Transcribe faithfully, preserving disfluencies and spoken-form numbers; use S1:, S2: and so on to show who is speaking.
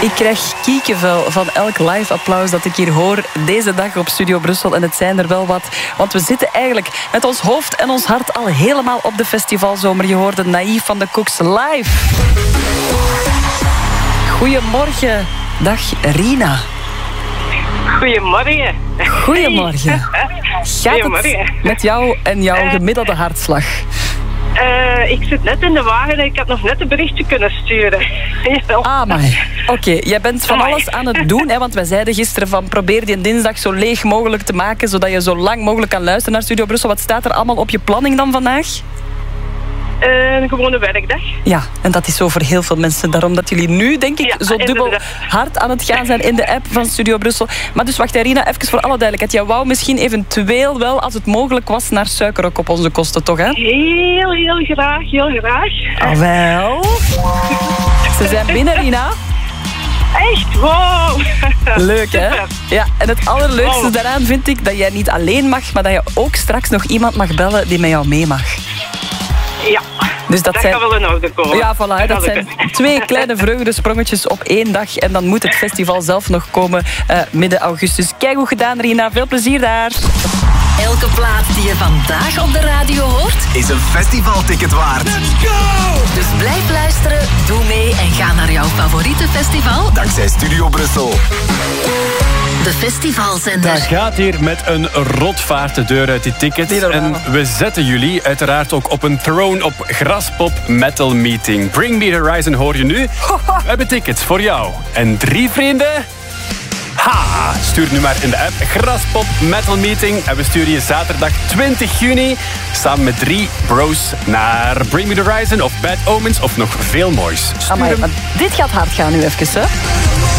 S1: Ik krijg kiekenvel van elk live applaus dat ik hier hoor deze dag op Studio Brussel. En het zijn er wel wat. Want we zitten eigenlijk met ons hoofd en ons hart al helemaal op de festivalzomer. Je hoorde Naïef van de Cooks live. Goedemorgen. Dag Rina.
S2: Goedemorgen.
S1: Goedemorgen. Gaat het met jou en jouw gemiddelde hartslag?
S2: Uh, ik zit net in de wagen en ik had nog net een berichtje kunnen sturen.
S1: Ah, maar. Oké, okay, jij bent van alles aan het doen. Hè, want wij zeiden gisteren van probeer die dinsdag zo leeg mogelijk te maken, zodat je zo lang mogelijk kan luisteren naar Studio Brussel. Wat staat er allemaal op je planning dan vandaag?
S2: Uh, een gewone werkdag.
S1: Ja, en dat is zo voor heel veel mensen. Daarom dat jullie nu, denk ik, ja, zo dubbel inderdaad hard aan het gaan zijn in de app van Studio Brussel. Maar dus wacht, Irina, even voor alle duidelijkheid. Jij wou misschien eventueel wel, als het mogelijk was, naar Suikerrok op onze kosten, toch, hè?
S2: Heel, heel graag, heel graag.
S1: Ah, wel. Ze zijn binnen, Rina.
S2: Echt? Wow.
S1: Leuk, hè? Ja, en het allerleukste wow. daaraan vind ik dat jij niet alleen mag, maar dat je ook straks nog iemand mag bellen die met jou mee mag.
S2: Ja,
S1: dus dat,
S2: dat
S1: zijn...
S2: kan wel in orde komen.
S1: Ja, voilà, dat, dat zijn twee kleine vreugdesprongetjes op één dag. En dan moet het festival zelf nog komen uh, midden augustus. Kijk hoe gedaan, Rina. Veel plezier daar.
S3: Elke plaat die je vandaag op de radio hoort
S4: is een festivalticket waard.
S3: Let's go! Dus blijf luisteren, doe mee en ga naar jouw favoriete festival.
S4: Dankzij Studio Brussel.
S3: De festivalzender.
S5: Dat gaat hier met een rotvaart de deur uit die tickets. En we zetten jullie uiteraard ook op een throne op Graspop Metal Meeting. Bring Me The Horizon hoor je nu. We hebben tickets voor jou en drie vrienden. Ha! Stuur nu maar in de app Graspop Metal Meeting. En we sturen je zaterdag twintig juni samen met drie bros naar Bring Me The Horizon of Bad Omens of nog veel moois.
S1: Amai, maar dit gaat hard gaan nu even, hè?